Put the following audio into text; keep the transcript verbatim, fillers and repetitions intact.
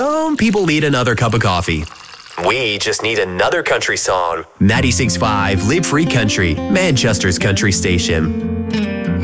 some people need another cup of coffee. We just need another country song. ninety-six point five Live Free Country, Manchester's country station.